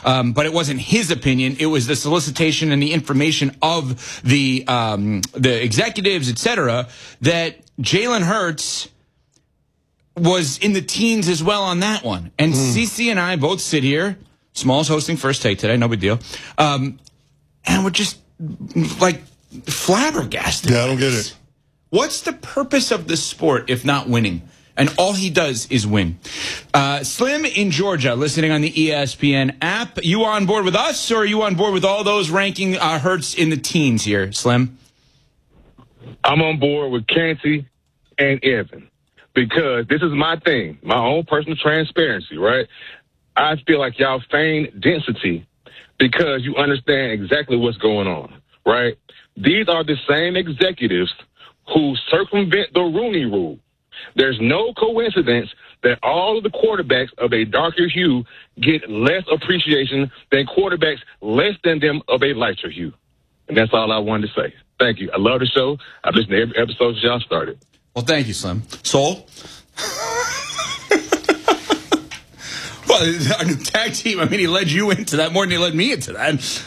but it wasn't his opinion. It was the solicitation and the information of the executives, etc., that Jalen Hurts was in the teens as well on that one. And CC and I both sit here. Small's hosting First Take today, no big deal. And we're just like flabbergasted. Yeah, I don't get it. What's the purpose of the sport if not winning? And all he does is win. Slim in Georgia, listening on the ESPN app. You on board with us, or are you on board with all those ranking Hurts in the teens here, Slim? I'm on board with Canty and Evan because this is my thing, my own personal transparency, right? I feel like y'all feign density because you understand exactly what's going on, right? These are the same executives who circumvent the Rooney Rule. There's no coincidence that all of the quarterbacks of a darker hue get less appreciation than quarterbacks less than them of a lighter hue. And that's all I wanted to say. Thank you. I love the show. I've listened to every episode since y'all started. Well, thank you, Slim. Soul? Well, our new tag team, I mean, he led you into that more than he led me into that.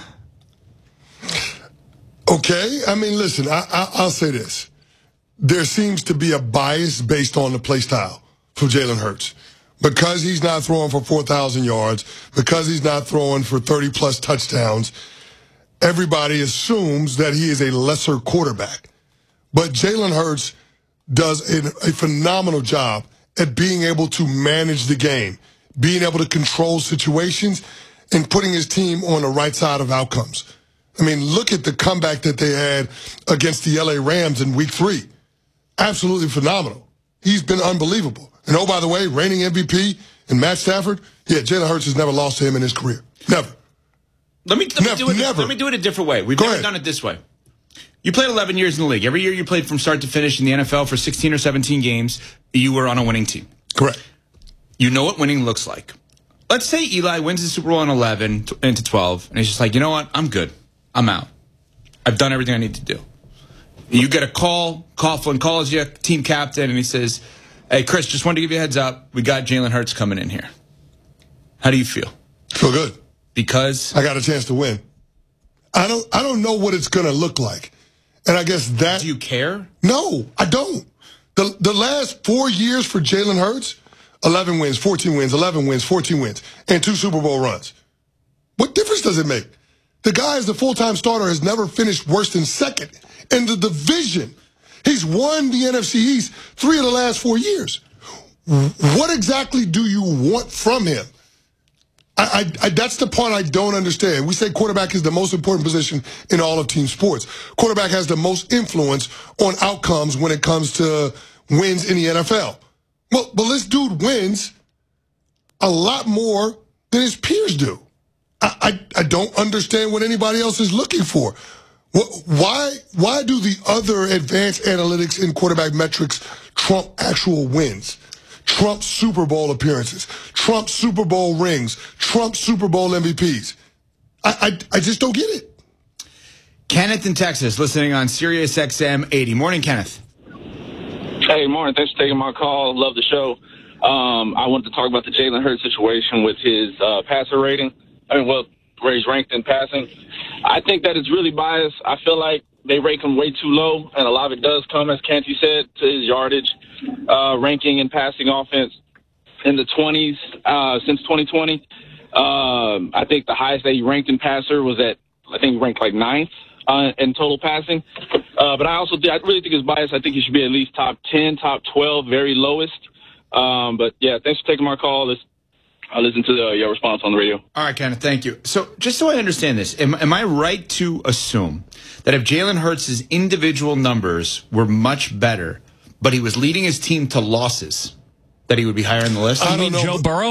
Okay. I mean, listen, I'll say this. There seems to be a bias based on the play style for Jalen Hurts. Because he's not throwing for 4,000 yards, because he's not throwing for 30-plus touchdowns, everybody assumes that he is a lesser quarterback. But Jalen Hurts does a phenomenal job at being able to manage the game, being able to control situations, and putting his team on the right side of outcomes. I mean, look at the comeback that they had against the LA Rams in Week 3. Absolutely phenomenal. He's been unbelievable. And oh, by the way, reigning MVP and Matt Stafford, yeah, Jalen Hurts has never lost to him in his career. Never. Let me do it a different way. We've never done it this way. You played 11 years in the league. Every year you played from start to finish in the NFL for 16 or 17 games. You were on a winning team. Correct. You know what winning looks like. Let's say Eli wins the Super Bowl in 11 into 12, and he's just like, you know what? I'm good. I'm out. I've done everything I need to do. You get a call. Coughlin calls you, team captain, and he says, hey, Chris, just wanted to give you a heads up. We got Jalen Hurts coming in here. How do you feel? Feel good. Because? I got a chance to win. I don't know what it's going to look like. And I guess that... Do you care? No, I don't. The last 4 years for Jalen Hurts, 11 wins, 14 wins, 11 wins, 14 wins, and 2 Super Bowl runs. What difference does it make? The guy as the full-time starter has never finished worse than second in the division. He's won the NFC East 3 of the last 4 years. What exactly do you want from him? That's the part I don't understand. We say quarterback is the most important position in all of team sports. Quarterback has the most influence on outcomes when it comes to wins in the NFL. Well, but this dude wins a lot more than his peers do. I don't understand what anybody else is looking for. Why do the other advanced analytics in quarterback metrics trump actual wins? Trump Super Bowl appearances, Trump Super Bowl rings, Trump Super Bowl MVPs. I just don't get it. Kenneth in Texas, listening on Sirius XM 80. Morning, Kenneth. Hey, morning. Thanks for taking my call. Love the show. I wanted to talk about the Jalen Hurts situation with his passer rating. Where he's ranked in passing. I think that it's really biased. I feel like they rank him way too low, and a lot of it does come, as Canty said, to his yardage ranking in passing offense in the 20s since 2020. I think the highest that he ranked in passer was he ranked like 9th in total passing. But I really think it's biased. I think he should be at least top 10, top 12, very lowest. But yeah, thanks for taking my call. I'll listen to your response on the radio. All right, Kenneth, thank you. So just so I understand this, am I right to assume that if Jalen Hurts' individual numbers were much better, but he was leading his team to losses, that he would be higher in the list? You mean Joe Burrow?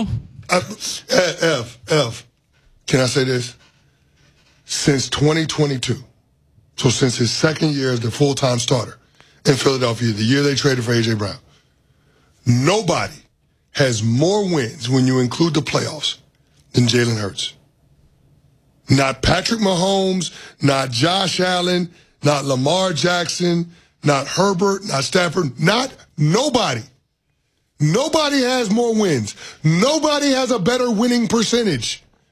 Can I say this? Since 2022, so since his second year as the full-time starter in Philadelphia, the year they traded for A.J. Brown, nobody has more wins when you include the playoffs than Jalen Hurts. Not Patrick Mahomes, not Josh Allen, not Lamar Jackson, not Herbert, not Stafford, not nobody. Nobody has more wins. Nobody has a better winning percentage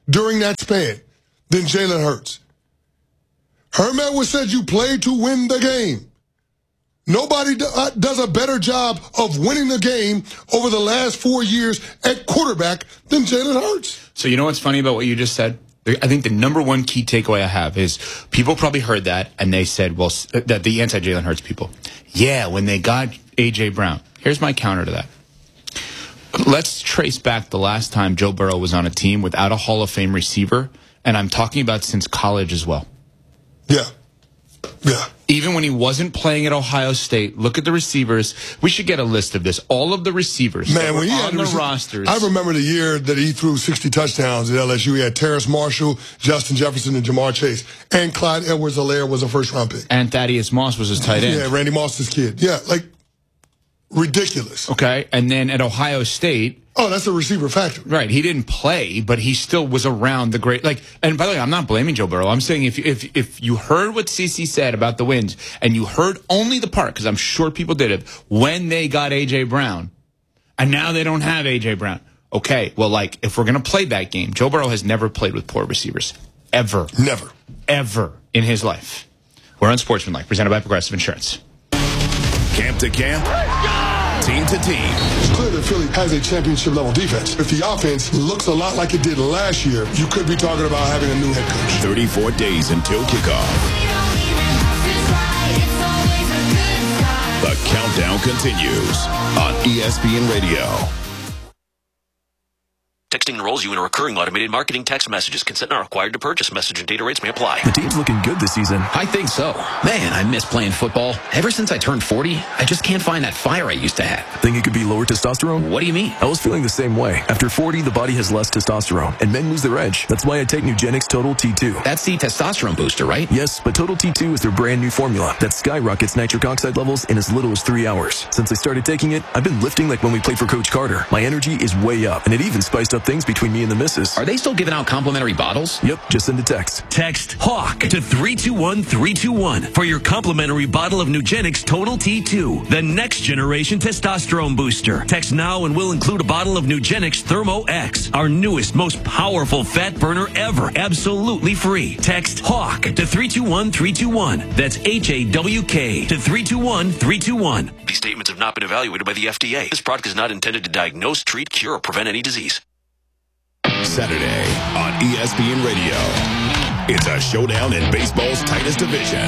during that span than Jalen Hurts. Herm Edwards said you play to win the game. Nobody does a better job of winning the game over the last 4 years at quarterback than Jalen Hurts. So you know what's funny about what you just said? I think the number one key takeaway I have is people probably heard that and they said, well, that the anti-Jalen Hurts people. Yeah, when they got A.J. Brown. Here's my counter to that. Let's trace back the last time Joe Burrow was on a team without a Hall of Fame receiver, and I'm talking about since college as well. Yeah. Yeah. Even when he wasn't playing at Ohio State, look at the receivers. We should get a list of this. All of the receivers when he on had the rosters. I remember the year that he threw 60 touchdowns at LSU. He had Terrace Marshall, Justin Jefferson, and Jamar Chase. And Clyde Edwards-Helaire was a first-round pick. And Thaddeus Moss was his tight end. Yeah, Randy Moss's kid. Yeah, like, ridiculous. Okay, and then at Ohio State... Oh, that's a receiver factor. Right. He didn't play, but he still was around the great. And by the way, I'm not blaming Joe Burrow. I'm saying if you heard what CeCe said about the wins, and you heard only the part, because I'm sure people did it, when they got A.J. Brown, and now they don't have A.J. Brown. Okay, well, if we're going to play that game, Joe Burrow has never played with poor receivers. Ever. Never. Ever in his life. We're on Sportsmanlike, presented by Progressive Insurance. Camp to camp. Team to team. It's clear that Philly has a championship-level defense. If the offense looks a lot like it did last year, you could be talking about having a new head coach. 34 days until kickoff. The countdown continues on ESPN Radio. Texting enrolls you in a recurring automated marketing text messages. Consent not required to purchase. Message and data rates may apply. The team's looking good this season. I think so. Man, I miss playing football. Ever since I turned 40, I just can't find that fire I used to have. Think it could be lower testosterone? What do you mean? I was feeling the same way. After 40, the body has less testosterone, and men lose their edge. That's why I take Nugenix Total T2. That's the testosterone booster, right? Yes, but Total T2 is their brand new formula that skyrockets nitric oxide levels in as little as 3 hours. Since I started taking it, I've been lifting like when we played for Coach Carter. My energy is way up, and it even spiced up things between me and the missus. Are they still giving out complimentary bottles? Yep, just send a text. Text HAWK to 321-321 for your complimentary bottle of Nugenix Total T2, the next generation testosterone booster. Text now and we'll include a bottle of Nugenix Thermo X, our newest, most powerful fat burner ever, absolutely free. Text HAWK to 321-321. That's HAWK to 321-321. These statements have not been evaluated by the FDA. This product is not intended to diagnose, treat, cure, or prevent any disease. Saturday on ESPN Radio. It's a showdown in baseball's tightest division.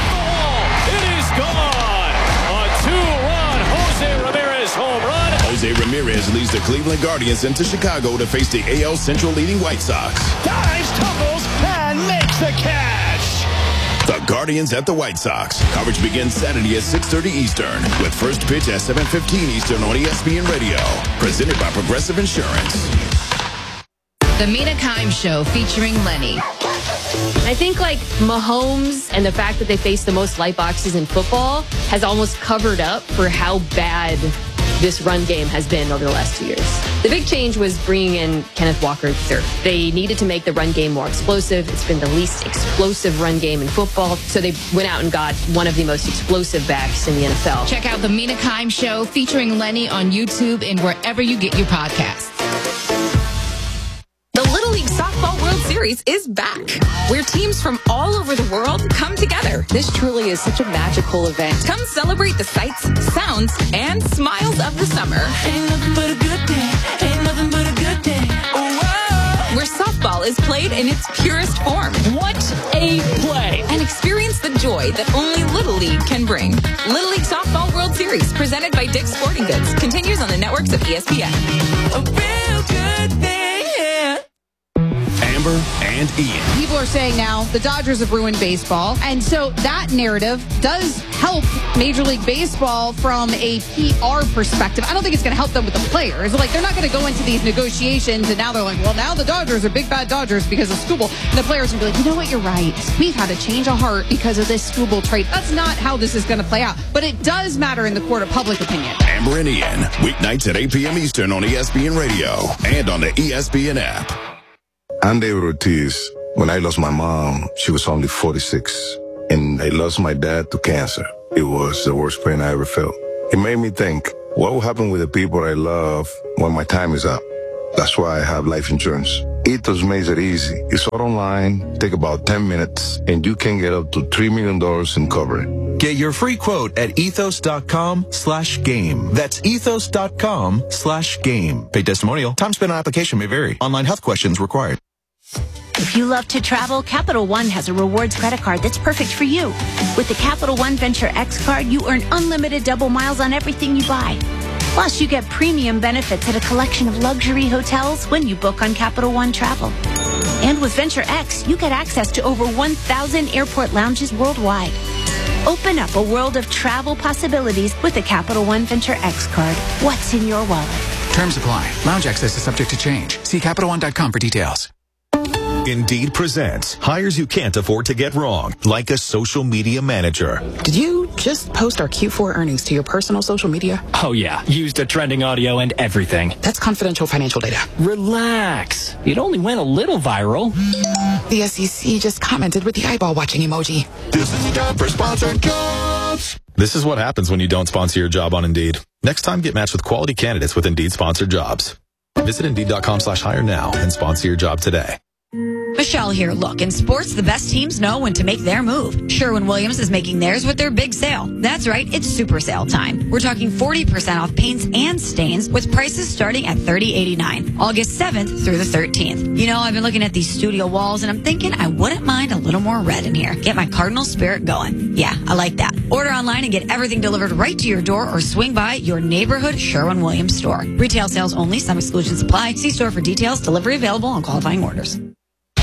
It is gone! A two-run Jose Ramirez home run. Jose Ramirez leads the Cleveland Guardians into Chicago to face the AL Central leading White Sox. Dives, tumbles, and makes the catch. The Guardians at the White Sox. Coverage begins Saturday at 6:30 Eastern with first pitch at 7:15 Eastern on ESPN Radio. Presented by Progressive Insurance. The Mina Kimes Show featuring Lenny. I think Mahomes and the fact that they face the most light boxes in football has almost covered up for how bad this run game has been over the last 2 years. The big change was bringing in Kenneth Walker III. They needed to make the run game more explosive. It's been the least explosive run game in football, so they went out and got one of the most explosive backs in the NFL. Check out The Mina Kimes Show featuring Lenny on YouTube and wherever you get your podcasts. The Little League Softball World Series is back, where teams from all over the world come together. This truly is such a magical event. Come celebrate the sights, sounds, and smiles of the summer. Ain't nothing but a good day. Ain't nothing but a good day. Whoa! Where softball is played in its purest form. What a play! And experience the joy that only Little League can bring. Little League Softball World Series, presented by Dick's Sporting Goods, continues on the networks of ESPN. A real good day. Amber and Ian. People are saying now the Dodgers have ruined baseball. And so that narrative does help Major League Baseball from a PR perspective. I don't think it's going to help them with the players. They're not going to go into these negotiations and now they're like, well, now the Dodgers are big bad Dodgers because of Skubal. And the players will be like, you know what, you're right. We've had a change of heart because of this Skubal trade. That's not how this is going to play out. But it does matter in the court of public opinion. Amber and Ian, weeknights at 8 p.m. Eastern on ESPN Radio and on the ESPN app. I'm David Ortiz. When I lost my mom, she was only 46. And I lost my dad to cancer. It was the worst pain I ever felt. It made me think, what will happen with the people I love when my time is up? That's why I have life insurance. Ethos makes it easy. It's all online, take about 10 minutes, and you can get up to $3 million in coverage. Get your free quote at ethos.com/game. That's ethos.com/game. Paid testimonial. Time spent on application may vary. Online health questions required. If you love to travel, Capital One has a rewards credit card that's perfect for you. With the Capital One Venture X card, you earn unlimited double miles on everything you buy. Plus, you get premium benefits at a collection of luxury hotels when you book on Capital One Travel. And with Venture X, you get access to over 1,000 airport lounges worldwide. Open up a world of travel possibilities with the Capital One Venture X card. What's in your wallet? Terms apply. Lounge access is subject to change. See CapitalOne.com for details. Indeed presents hires you can't afford to get wrong, like a social media manager. Did you just post our Q4 earnings to your personal social media? Oh, yeah. Used the trending audio and everything. That's confidential financial data. Relax. It only went a little viral. The SEC just commented with the eyeball watching emoji. This is time for sponsored jobs. This is what happens when you don't sponsor your job on Indeed. Next time, get matched with quality candidates with Indeed sponsored jobs. Visit Indeed.com/hire now and sponsor your job today. Michelle here. Look, in sports, the best teams know when to make their move. Sherwin-Williams is making theirs with their big sale. That's right, it's super sale time. We're talking 40% off paints and stains with prices starting at $30.89. August 7th through the 13th. You know, I've been looking at these studio walls and I'm thinking I wouldn't mind a little more red in here. Get my Cardinal spirit going. Yeah, I like that. Order online and get everything delivered right to your door or swing by your neighborhood Sherwin-Williams store. Retail sales only. Some exclusions apply. See store for details. Delivery available on qualifying orders.